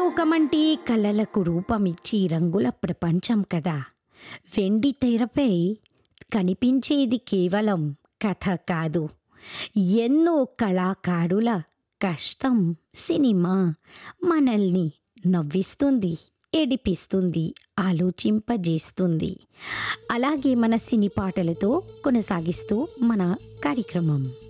లోకమంటే కలలకు రూపమిచ్చి రంగుల ప్రపంచం కదా. వెండి తెరపై కనిపించేది కేవలం కథ కాదు, ఎన్నో కళాకారుల కష్టం. సినిమా మనల్ని నవ్విస్తుంది, ఏడిపిస్తుంది, ఆలోచింపజేస్తుంది. అలాగే మన సినీ పాటలతో కొనసాగిస్తూ మన కార్యక్రమం.